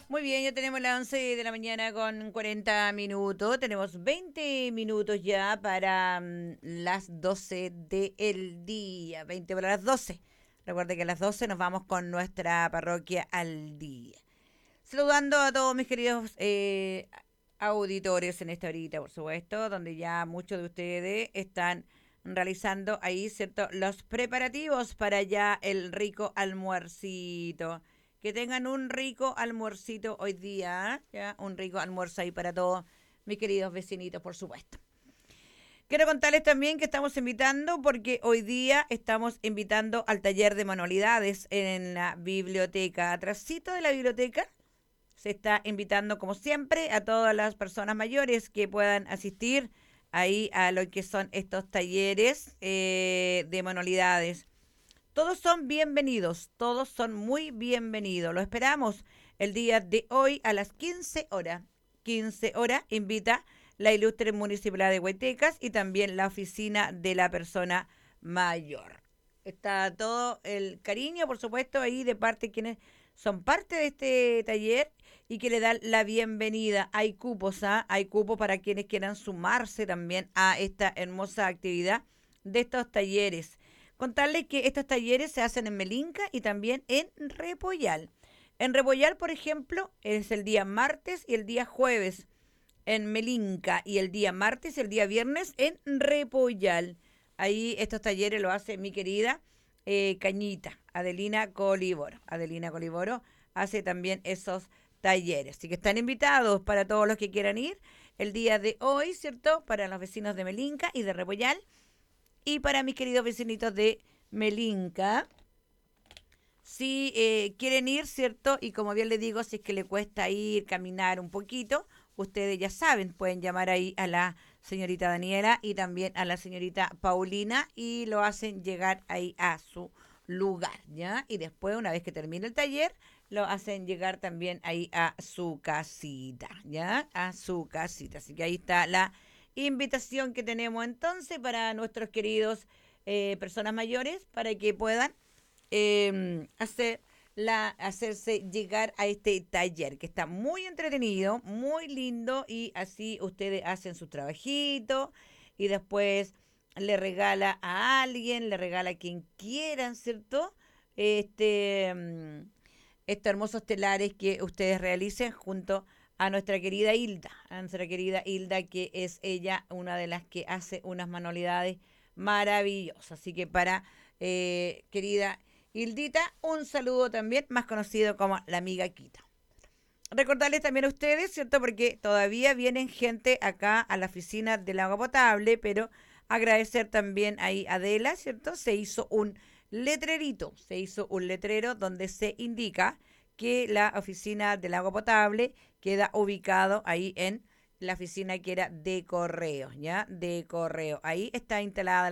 Muy bien, ya tenemos las 11 de la mañana con 40 minutos. Tenemos 20 minutos ya para las 12 del día. 20 para las 12. Recuerde que a las 12 nos vamos con nuestra parroquia al día. Saludando a todos mis queridos auditores en esta horita, por supuesto, donde ya muchos de ustedes están realizando ahí, ¿cierto? Los preparativos para ya el rico almuercito. Que tengan un rico almuercito hoy día, ¿ya? Un rico almuerzo ahí para todos mis queridos vecinitos, por supuesto. Quiero contarles también que estamos invitando, porque hoy día estamos invitando al taller de manualidades en la biblioteca. Atrásito de la biblioteca se está invitando, como siempre, a todas las personas mayores que puedan asistir ahí a lo que son estos talleres de manualidades. Todos son bienvenidos, todos son muy bienvenidos. Lo esperamos el día de hoy a las 15 horas. 15 horas invita la ilustre municipalidad de Huaytecas y también la oficina de la persona mayor. Está todo el cariño, por supuesto, ahí de parte de quienes son parte de este taller y que le dan la bienvenida. Hay cupos, ¿ah? Hay cupos para quienes quieran sumarse también a esta hermosa actividad de estos talleres. Contarles que estos talleres se hacen en Melinca y también en Repollal. En Repollal, por ejemplo, es el día martes y el día jueves en Melinca, y el día martes y el día viernes en Repollal. Ahí estos talleres lo hace mi querida Cañita, Adelina Coliboro. Adelina Coliboro hace también esos talleres. Así que están invitados para todos los que quieran ir el día de hoy, ¿cierto? Para los vecinos de Melinca y de Repollal. Y para mis queridos vecinitos de Melinca, si quieren ir, ¿cierto? Y como bien les digo, si es que le cuesta ir, caminar un poquito, ustedes ya saben, pueden llamar ahí a la señorita Daniela y también a la señorita Paulina y lo hacen llegar ahí a su lugar, ¿ya? Y después, una vez que termine el taller, lo hacen llegar también ahí a su casita, ¿ya? A su casita. Así que ahí está la invitación que tenemos entonces para nuestros queridos personas mayores para que puedan hacerse llegar a este taller que está muy entretenido, muy lindo, y así ustedes hacen su trabajito y después le regala a alguien, le regala a quien quieran, ¿cierto? Este, estos hermosos telares que ustedes realicen junto a nuestra querida Hilda, que es ella una de las que hace unas manualidades maravillosas. Así que para querida Hildita, un saludo también, más conocido como la amiga Quita. Recordarles también a ustedes, ¿cierto? Porque todavía vienen gente acá a la oficina del agua potable, pero agradecer también ahí a Adela, ¿cierto? Se hizo un letrero donde se indica que la oficina del agua potable queda ubicado ahí en la oficina que era de correo, ¿ya? De correo. Ahí está instalada